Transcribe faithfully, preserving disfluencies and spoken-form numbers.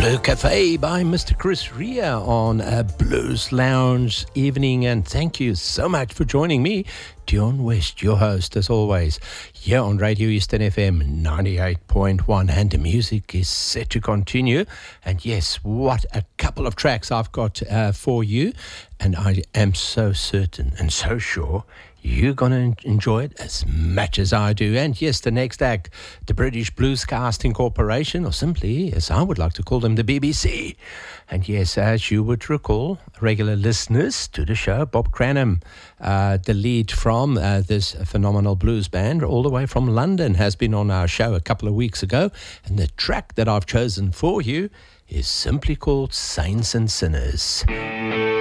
Blue Cafe by Mister Chris Rea on a Blues Lounge evening, and thank you so much for joining me, Dion West, your host as always, here on Radio Eastern F M ninety-eight point one, and the music is set to continue. And yes, what a couple of tracks I've got uh, for you, and I am so certain and so sure you're going to enjoy it as much as I do. And yes, the next act, the British Bluescasting Corporation, or simply, as I would like to call them, the B B C. And yes, as you would recall, regular listeners to the show, Bob Cranham, uh, the lead from uh, this phenomenal blues band, all the way from London, has been on our show a couple of weeks ago. And the track that I've chosen for you is simply called Saints and Sinners.